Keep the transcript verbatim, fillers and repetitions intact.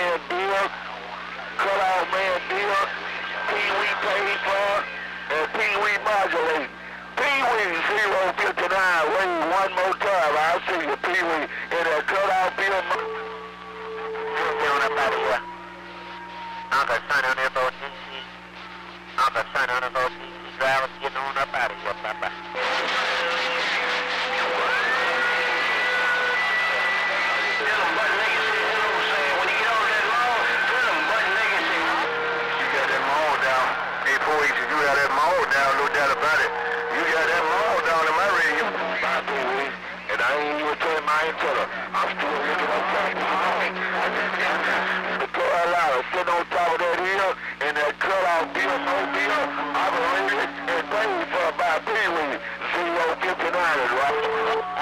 man bill, cutout man bill, Pee-wee paid for, and Pee-wee modulate. Pee-wee zero fifty-nine, wait one more time, I'll see you, Pee-wee, in that cutout bill. Get on up out of here. Uncle Sonny on F O T C. Uncle Sonny on F O T C. Drivers getting on up out of here, Papa. You got that mall down, no doubt about it. You got that mall down in my radio. My boy, and I ain't even telling my antenna. I'm still looking up right behind. The Carolina sitting on top of that hill, and that cutout bill, mobile, operated and paid for by Pee-wee. zero fifty-nine, right?